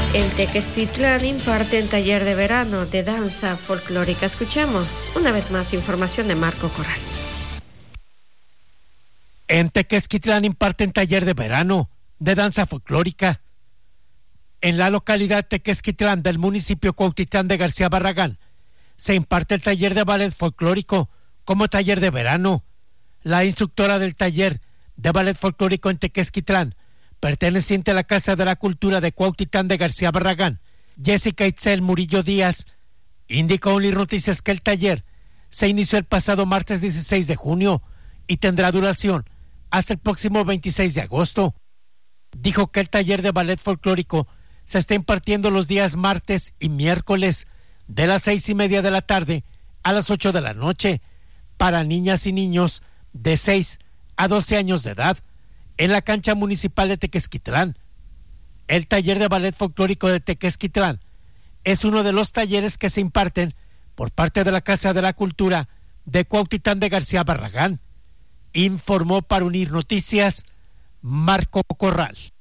En Tequesquitlán imparten taller de verano de danza folclórica. Escuchemos una vez más información de Marco Corral. En Tequesquitlán imparten taller de verano de danza folclórica. En la localidad Tequesquitlán del municipio Cuautitlán de García Barragán se imparte el taller de ballet folclórico como taller de verano. La instructora del taller de ballet folclórico en Tequesquitlán, perteneciente a la Casa de la Cultura de Cuautitlán de García Barragán, Jessica Itzel Murillo Díaz, indicó a Unir Noticias que el taller se inició el pasado martes 16 de junio y tendrá duración hasta el próximo 26 de agosto. Dijo que el taller de ballet folclórico se está impartiendo los días martes y miércoles de las 6:30 de la tarde a las 8 de la noche para niñas y niños de 6 a 12 años de edad en la cancha municipal de Tequesquitlán. El taller de ballet folclórico de Tequesquitlán es uno de los talleres que se imparten por parte de la Casa de la Cultura de Cuautitlán de García Barragán. Informó para Unir Noticias Marco Corral.